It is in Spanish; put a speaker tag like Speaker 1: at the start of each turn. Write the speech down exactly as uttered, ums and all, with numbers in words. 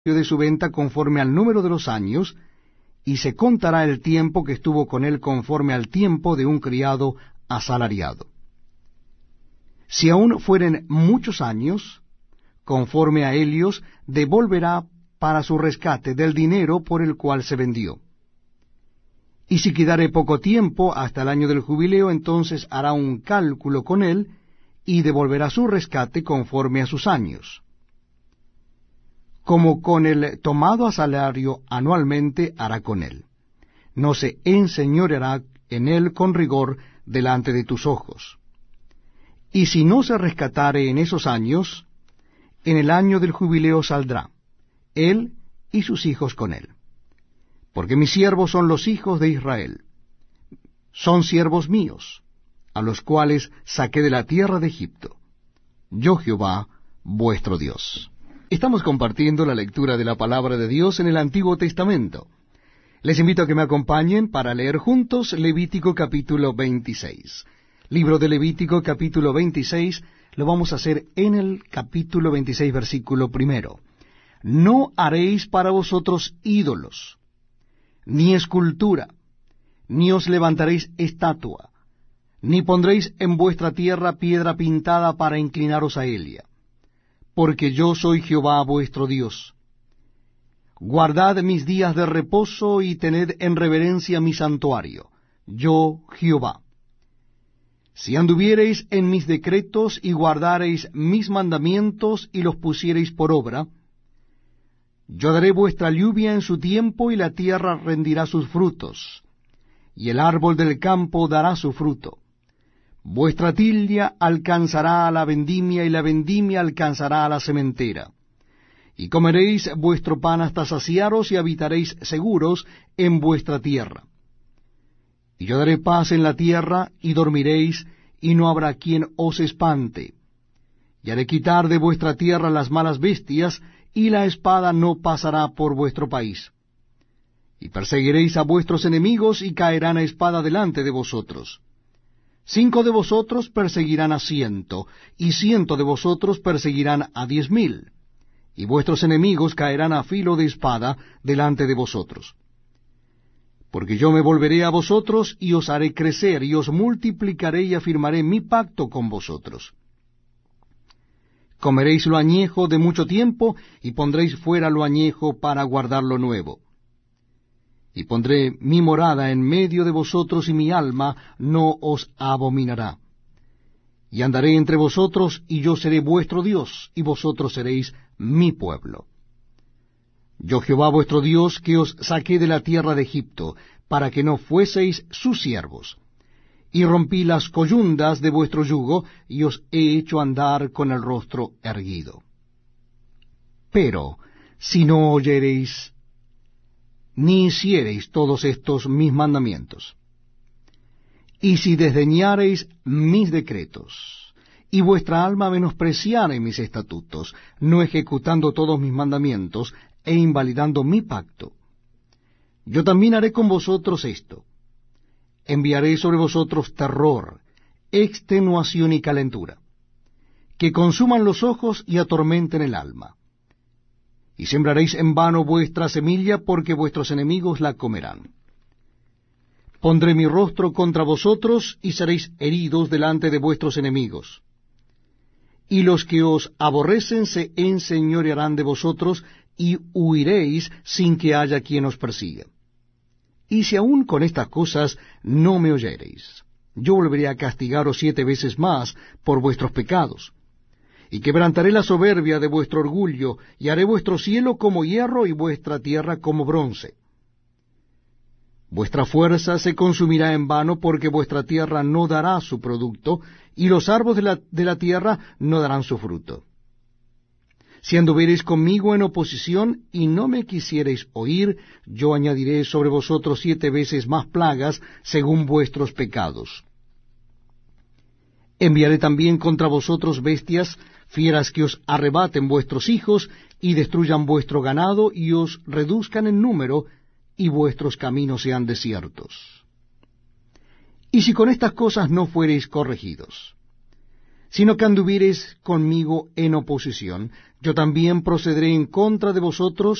Speaker 1: de su venta conforme al número de los años, y se contará el tiempo que estuvo con él conforme al tiempo de un criado asalariado. Si aún fueren muchos años, conforme a Helios, devolverá para su rescate del dinero por el cual se vendió. Y si quedare poco tiempo hasta el año del jubileo, entonces hará un cálculo con él, y devolverá su rescate conforme a sus años. Como con el tomado a salario anualmente hará con él. No se enseñoreará en él con rigor delante de tus ojos. Y si no se rescatare en esos años, en el año del jubileo saldrá, él y sus hijos con él. Porque mis siervos son los hijos de Israel, son siervos míos, a los cuales saqué de la tierra de Egipto. Yo Jehová, vuestro Dios. Estamos compartiendo la lectura de la palabra de Dios en el Antiguo Testamento. Les invito a que me acompañen para leer juntos Levítico capítulo veintiséis. Libro de Levítico capítulo veintiséis, lo vamos a hacer en el capítulo veintiséis, versículo primero. No haréis para vosotros ídolos, ni escultura, ni os levantaréis estatua, ni pondréis en vuestra tierra piedra pintada para inclinaros a ella, porque yo soy Jehová vuestro Dios. Guardad mis días de reposo y tened en reverencia mi santuario, yo Jehová. Si anduviereis en mis decretos y guardareis mis mandamientos y los pusiereis por obra, yo daré vuestra lluvia en su tiempo y la tierra rendirá sus frutos, y el árbol del campo dará su fruto. Vuestra tilde alcanzará a la vendimia y la vendimia alcanzará a la sementera. Y comeréis vuestro pan hasta saciaros y habitaréis seguros en vuestra tierra. Y yo daré paz en la tierra, y dormiréis, y no habrá quien os espante. Y haré quitar de vuestra tierra las malas bestias, y la espada no pasará por vuestro país. Y perseguiréis a vuestros enemigos, y caerán a espada delante de vosotros. Cinco de vosotros perseguirán a ciento, y ciento de vosotros perseguirán a diez mil, y vuestros enemigos caerán a filo de espada delante de vosotros. Porque yo me volveré a vosotros, y os haré crecer, y os multiplicaré, y afirmaré mi pacto con vosotros. Comeréis lo añejo de mucho tiempo, y pondréis fuera lo añejo para guardar lo nuevo. Y pondré mi morada en medio de vosotros, y mi alma no os abominará. Y andaré entre vosotros, y yo seré vuestro Dios, y vosotros seréis mi pueblo. Yo Jehová vuestro Dios, que os saqué de la tierra de Egipto, para que no fueseis sus siervos. Y rompí las coyundas de vuestro yugo, y os he hecho andar con el rostro erguido. Pero, si no oyereis, ni hiciereis todos estos mis mandamientos, y si desdeñareis mis decretos, y vuestra alma menospreciare mis estatutos, no ejecutando todos mis mandamientos, e invalidando mi pacto, yo también haré con vosotros esto: enviaré sobre vosotros terror, extenuación y calentura, que consuman los ojos y atormenten el alma. Y sembraréis en vano vuestra semilla, porque vuestros enemigos la comerán. Pondré mi rostro contra vosotros, y seréis heridos delante de vuestros enemigos. Y los que os aborrecen se enseñorearán de vosotros, y huiréis sin que haya quien os persiga. Y si aún con estas cosas no me oyereis, yo volveré a castigaros siete veces más por vuestros pecados, y quebrantaré la soberbia de vuestro orgullo, y haré vuestro cielo como hierro y vuestra tierra como bronce. Vuestra fuerza se consumirá en vano, porque vuestra tierra no dará su producto, y los árboles de la, de la tierra no darán su fruto. Si anduviereis conmigo en oposición, y no me quisiereis oír, yo añadiré sobre vosotros siete veces más plagas, según vuestros pecados. Enviaré también contra vosotros bestias, fieras que os arrebaten vuestros hijos, y destruyan vuestro ganado, y os reduzcan en número, y vuestros caminos sean desiertos. Y si con estas cosas no fuereis corregidos, sino que anduviereis conmigo en oposición, yo también procederé en contra de vosotros,